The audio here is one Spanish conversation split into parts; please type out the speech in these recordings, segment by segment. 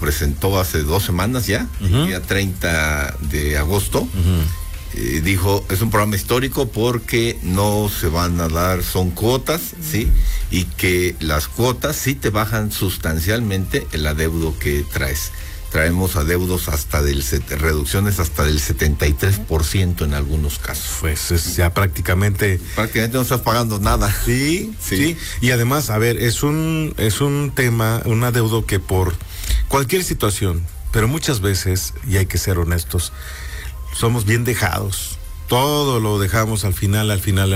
presentó hace 2 semanas ya, el día 30 de agosto. Dijo, es un programa histórico porque no se van a dar, son cuotas, ¿sí? Y que las cuotas sí te bajan sustancialmente el adeudo que traes. Traemos adeudos reducciones hasta del 73% en algunos casos. Pues es ya prácticamente no estás pagando nada. Sí. Y además, a ver, es un tema, un adeudo que por cualquier situación, pero muchas veces, y hay que ser honestos, somos bien dejados. Todo lo dejamos al final.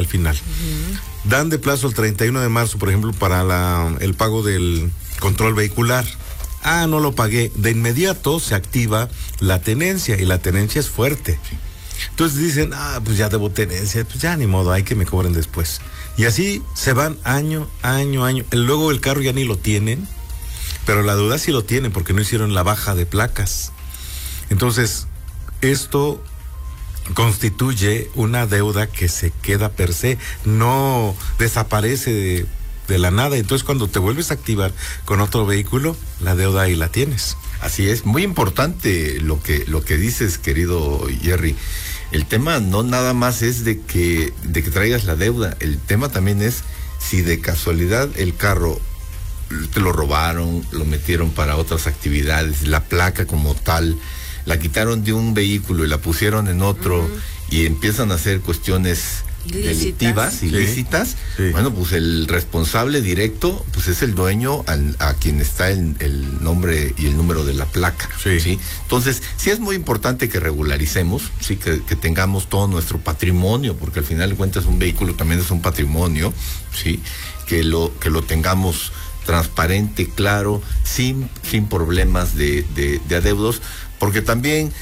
Dan de plazo el 31 de marzo, por ejemplo, para el pago del control vehicular. No lo pagué. De inmediato se activa la tenencia, y la tenencia es fuerte. Entonces dicen, pues ya debo tenencia, pues ya ni modo, hay que me cobren después. Y así se van año. Luego el carro ya ni lo tienen, pero la deuda sí lo tienen porque no hicieron la baja de placas. Entonces, esto constituye una deuda que se queda per se, no desaparece de la nada. Entonces, cuando te vuelves a activar con otro vehículo, la deuda ahí la tienes. Así es, muy importante lo que dices, querido Jerry. El tema no nada más es de que traigas la deuda, el tema también es si de casualidad el carro te lo robaron, lo metieron para otras actividades, la placa como tal, la quitaron de un vehículo y la pusieron en otro, y empiezan a hacer cuestiones delictivas, ilícitas. Sí. Bueno, pues el responsable directo pues es el dueño a quien está el nombre y el número de la placa. Sí. Entonces, sí es muy importante que regularicemos, sí, que tengamos todo nuestro patrimonio, porque al final de cuentas un vehículo también es un patrimonio, sí, que lo tengamos transparente, claro, sin problemas de adeudos, porque también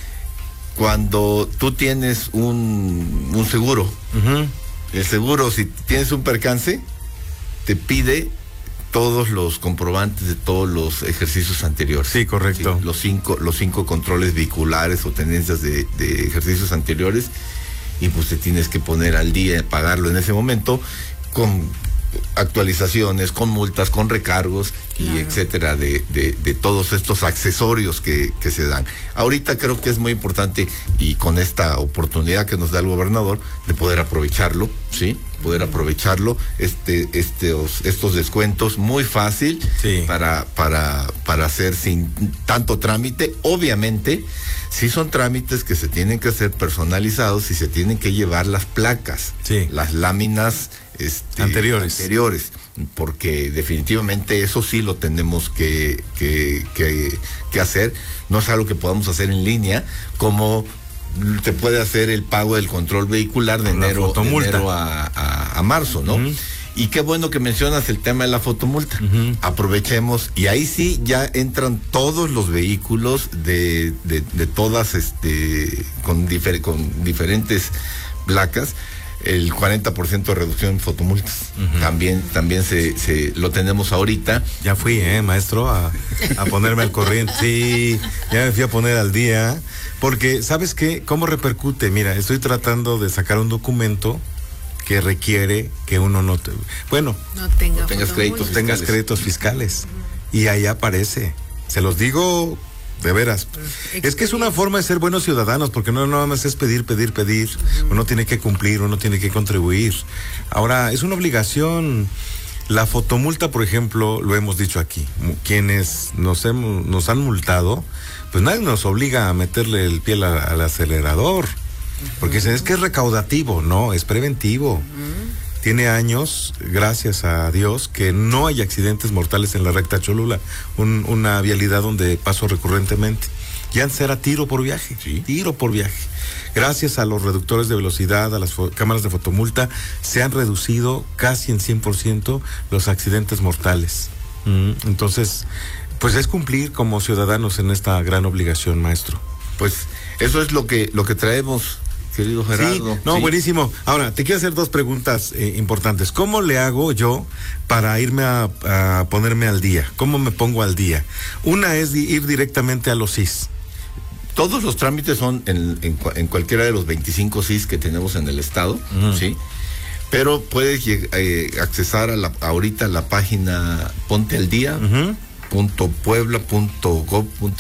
cuando tú tienes un seguro, el seguro, si tienes un percance, te pide todos los comprobantes de todos los ejercicios anteriores. Sí, correcto. ¿Sí? Los cinco controles vehiculares o tenencias de ejercicios anteriores, y pues te tienes que poner al día, pagarlo en ese momento, con actualizaciones, con multas, con recargos, y etcétera, de todos estos accesorios que se dan. Ahorita creo que es muy importante, y con esta oportunidad que nos da el gobernador, de poder aprovecharlo, ¿sí? Poder aprovecharlo, estos descuentos, muy fácil, sí, para hacer sin tanto trámite. Obviamente, sí son trámites que se tienen que hacer personalizados y se tienen que llevar las placas, sí, las láminas anteriores, porque definitivamente eso sí lo tenemos que hacer. No es algo que podamos hacer en línea, como se puede hacer el pago del control vehicular de enero a marzo, ¿no? Y qué bueno que mencionas el tema de la fotomulta. Aprovechemos, y ahí sí ya entran todos los vehículos de todas, con diferentes placas, el 40% de reducción en fotomultas. También se lo tenemos ahorita. Ya fui, maestro, a ponerme al corriente. Sí, ya me fui a poner al día, porque ¿sabes qué? ¿Cómo repercute? Mira, estoy tratando de sacar un documento que requiere que uno no tengas créditos fiscales. Y ahí aparece. Se los digo de veras. Es que es una forma de ser buenos ciudadanos, porque no nada más es pedir. Uno tiene que cumplir, uno tiene que contribuir. Ahora, es una obligación. La fotomulta, por ejemplo, lo hemos dicho aquí, quienes nos han multado, pues nadie nos obliga a meterle el pie al acelerador, porque es que es recaudativo. No, es preventivo. Tiene años, gracias a Dios, que no hay accidentes mortales en la recta Cholula, una vialidad donde paso recurrentemente. Y antes era tiro por viaje. Gracias a los reductores de velocidad, a las cámaras de fotomulta, se han reducido casi en 100% los accidentes mortales. Entonces, pues es cumplir como ciudadanos en esta gran obligación, maestro. Pues eso es lo que traemos, querido Gerardo. Sí, no, buenísimo. Ahora, te quiero hacer 2 preguntas importantes. ¿Cómo le hago yo para irme a ponerme al día? ¿Cómo me pongo al día? Una es ir directamente a los CIS. Todos los trámites son en cualquiera de los 25 CIS que tenemos en el estado, ¿sí? Pero puedes accesar ahorita a la página pontealdía.puebla.gov.mx.